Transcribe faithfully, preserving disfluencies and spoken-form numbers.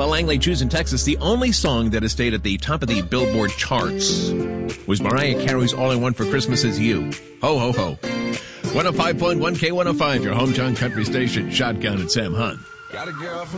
Langley Choose in Texas, the only song that has stayed at the top of the Billboard charts was Mariah Carey's All I Want for Christmas Is You. Ho, ho, ho. one oh five point one K one oh five, your hometown country station. Shotgun and Sam Hunt. Got a girl from